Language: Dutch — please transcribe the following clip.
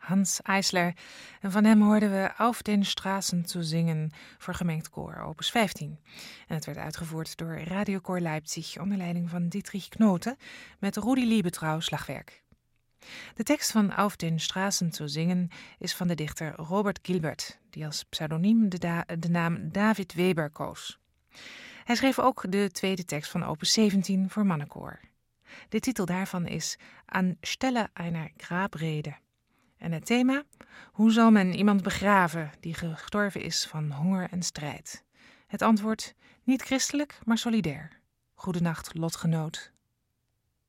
Hans Eisler. En van hem hoorden we Auf den Straßen zu zingen voor gemengd koor, opus 15. En het werd uitgevoerd door Radiokoor Leipzig onder leiding van Dietrich Knoten met Rudi Liebetrau slagwerk. De tekst van Auf den Straßen zu zingen is van de dichter Robert Gilbert, die als pseudoniem de naam David Weber koos. Hij schreef ook de tweede tekst van opus 17 voor mannenkoor. De titel daarvan is An Stelle einer Grabrede. En het thema: hoe zal men iemand begraven die gestorven is van honger en strijd? Het antwoord: niet christelijk, maar solidair. Goedenacht, lotgenoot.